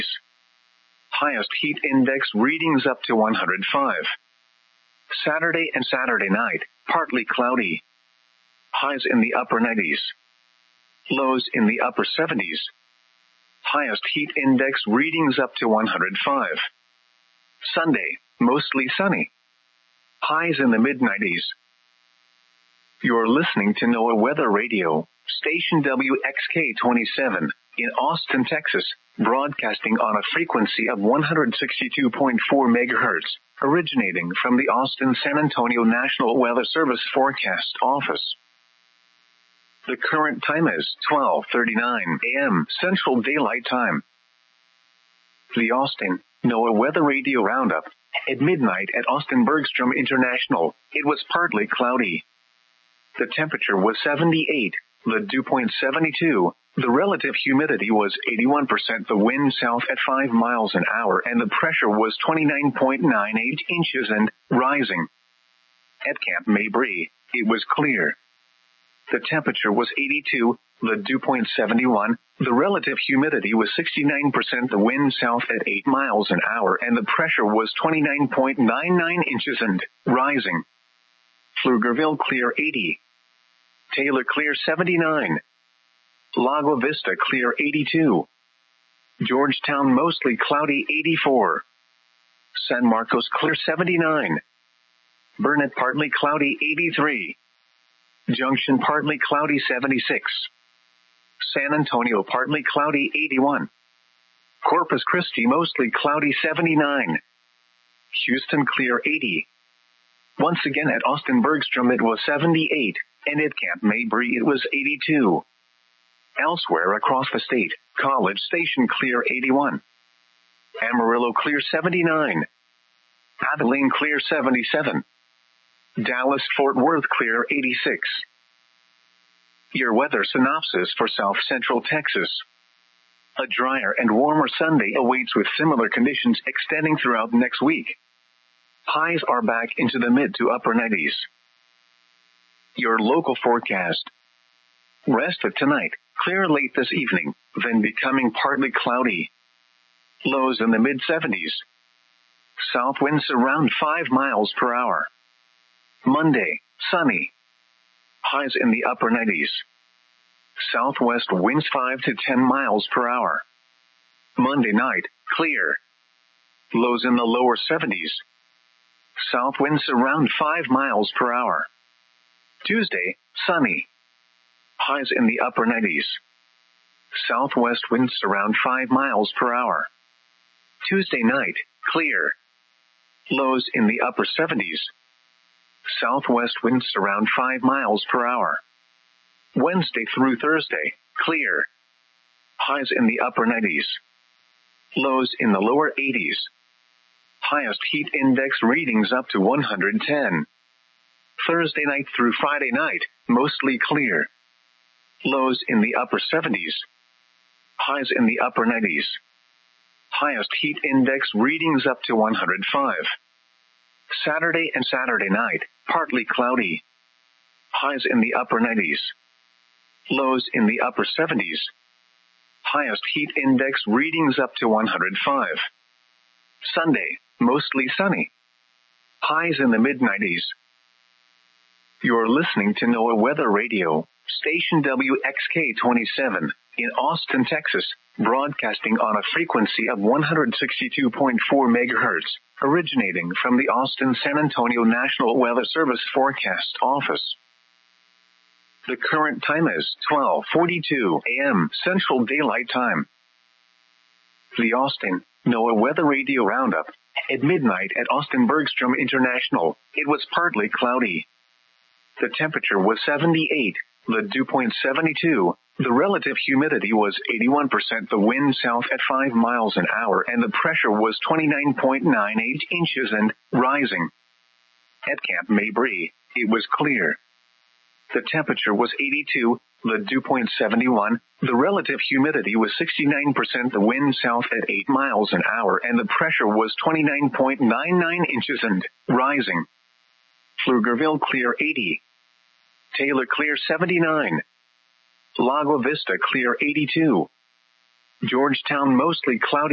Highest heat index readings up to 105. Saturday and Saturday night, partly cloudy. Highs in the upper 90s. Lows in the upper 70s. Highest heat index readings up to 105. Sunday, mostly sunny. Highs in the mid-90s. You're listening to NOAA Weather Radio, station WXK-27, in Austin, Texas, broadcasting on a frequency of 162.4 megahertz, originating from the Austin-San Antonio National Weather Service Forecast Office. The current time is 12:39 a.m. Central Daylight Time. The Austin NOAA Weather Radio Roundup. At midnight at Austin Bergstrom International, it was partly cloudy. The temperature was 78, the dew point 72, the relative humidity was 81%, the wind south at 5 miles an hour, and the pressure was 29.98 inches and rising. At Camp Mabry, it was clear. The temperature was 82, the dew point 71, the relative humidity was 69%, the wind south at 8 miles an hour, and the pressure was 29.99 inches and rising. Pflugerville clear 80. Taylor clear 79. Lago Vista clear 82. Georgetown mostly cloudy 84. San Marcos clear 79. Burnett partly cloudy 83. Junction partly cloudy 76. San Antonio partly cloudy 81. Corpus Christi mostly cloudy 79. Houston clear 80. Once again at Austin Bergstrom it was 78, and at Camp Mabry it was 82. Elsewhere across the state, College Station clear 81. Amarillo clear 79. Abilene clear 77. Dallas-Fort Worth clear 86. Your weather synopsis for South Central Texas. A drier and warmer Sunday awaits with similar conditions extending throughout next week. Highs are back into the mid to upper 90s. Your local forecast. Rest of tonight, clear late this evening, then becoming partly cloudy. Lows in the mid-70s. South winds around 5 miles per hour. Monday, sunny. Highs in the upper 90s. Southwest winds 5 to 10 miles per hour. Monday night, clear. Lows in the lower 70s. South winds around 5 miles per hour. Tuesday, sunny. Highs in the upper 90s. Southwest winds around 5 miles per hour. Tuesday night, clear. Lows in the upper 70s. Southwest winds around 5 miles per hour. Wednesday through Thursday, clear. Highs in the upper 90s. Lows in the lower 80s. Highest heat index readings up to 110. Thursday night through Friday night, mostly clear. Lows in the upper 70s. Highs in the upper 90s. Highest heat index readings up to 105. Saturday and Saturday night, partly cloudy. Highs in the upper 90s. Lows in the upper 70s. Highest heat index readings up to 105. Sunday, mostly sunny. Highs in the mid-90s. You're listening to NOAA Weather Radio, station WXK-27, in Austin, Texas, broadcasting on a frequency of 162.4 megahertz, originating from the Austin-San Antonio National Weather Service Forecast Office. The current time is 12:42 a.m. Central Daylight Time. The Austin NOAA Weather Radio Roundup. At midnight at Austin Bergstrom International, it was partly cloudy. The temperature was 78, the dew point 72, the relative humidity was 81%, the wind south at 5 miles an hour, and the pressure was 29.98 inches and rising. At Camp Mabry, it was clear. The temperature was 82, the dew point 71, the relative humidity was 69%, the wind south at 8 miles an hour, and the pressure was 29.99 inches and rising. Pflugerville clear 80. Taylor clear 79. Lago Vista clear 82. Georgetown mostly cloudy